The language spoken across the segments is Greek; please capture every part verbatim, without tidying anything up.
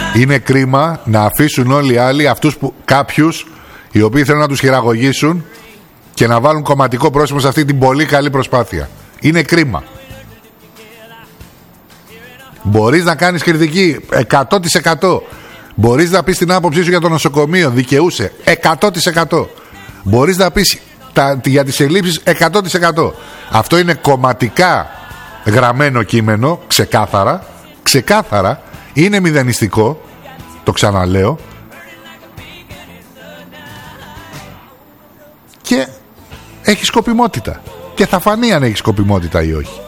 Είναι κρίμα να αφήσουν όλοι οι άλλοι αυτούς που, κάποιους οι οποίοι θέλουν να τους χειραγωγήσουν και να βάλουν κομματικό πρόσημο σε αυτή την πολύ καλή προσπάθεια. Είναι κρίμα. Μπορείς να κάνεις κριτική εκατό τοις εκατό. Μπορείς να πεις την άποψή σου για το νοσοκομείο, δικαιούσε εκατό τοις εκατό. Μπορείς να πεις τα, για τις ελλείψεις εκατό τοις εκατό. Αυτό είναι κομματικά γραμμένο κείμενο, ξεκάθαρα, ξεκάθαρα, είναι μηδενιστικό, το ξαναλέω, και έχει σκοπιμότητα και θα φανεί αν έχει σκοπιμότητα ή όχι.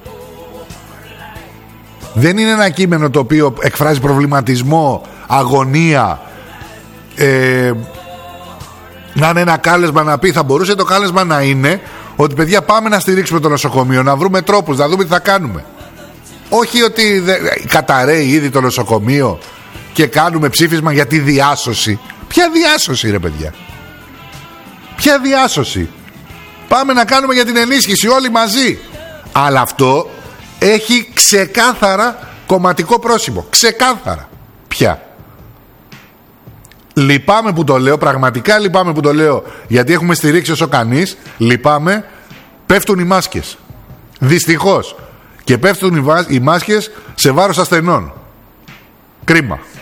Δεν είναι ένα κείμενο το οποίο εκφράζει προβληματισμό, αγωνία, ε, να είναι ένα κάλεσμα να πει. Θα μπορούσε το κάλεσμα να είναι ότι παιδιά πάμε να στηρίξουμε το νοσοκομείο, να βρούμε τρόπους, να δούμε τι θα κάνουμε. Όχι ότι δε, καταραίει ήδη το νοσοκομείο και κάνουμε ψήφισμα για τη διάσωση. Ποια διάσωση ρε παιδιά? Ποια διάσωση? Πάμε να κάνουμε για την ενίσχυση όλοι μαζί. Αλλά αυτό έχει ξεκάθαρα κομματικό πρόσημο. Ξεκάθαρα. Ποια? Λυπάμαι που το λέω, πραγματικά λυπάμαι που το λέω, γιατί έχουμε στηρίξει όσο κανείς. Λυπάμαι. Πέφτουν οι μάσκες. Δυστυχώς. Και πέφτουν οι μάσκες σε βάρος ασθενών. Κρίμα.